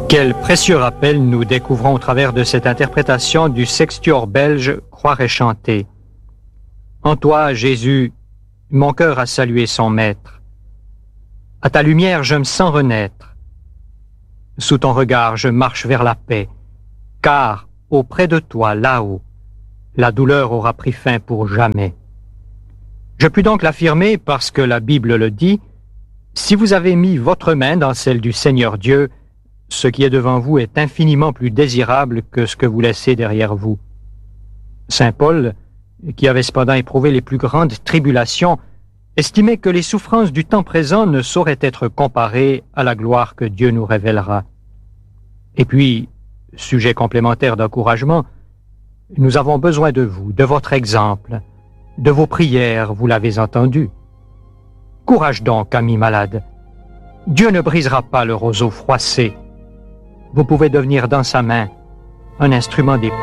Quel précieux rappel nous découvrons au travers de cette interprétation du sextuor belge Croire et chanter. En toi, Jésus, mon cœur a salué son maître. À ta lumière, je me sens renaître. Sous ton regard, je marche vers la paix, car auprès de toi, là-haut, la douleur aura pris fin pour jamais. Je puis donc l'affirmer parce que la Bible le dit, si vous avez mis votre main dans celle du Seigneur Dieu, ce qui est devant vous est infiniment plus désirable que ce que vous laissez derrière vous. Saint Paul, qui avait cependant éprouvé les plus grandes tribulations, estimait que les souffrances du temps présent ne sauraient être comparées à la gloire que Dieu nous révélera. Et puis, sujet complémentaire d'encouragement, nous avons besoin de vous, de votre exemple, de vos prières, vous l'avez entendu. Courage donc, ami malade. Dieu ne brisera pas le roseau froissé. Vous pouvez devenir dans sa main un instrument des